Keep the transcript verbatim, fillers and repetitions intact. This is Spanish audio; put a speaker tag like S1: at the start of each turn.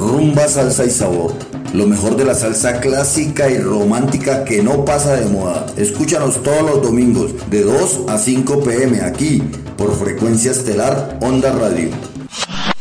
S1: rumba, salsa y sabor. Lo mejor de la salsa clásica y romántica que no pasa de moda. Escúchanos todos los domingos de dos a cinco p m aquí por Frecuencia Estelar Onda Radio.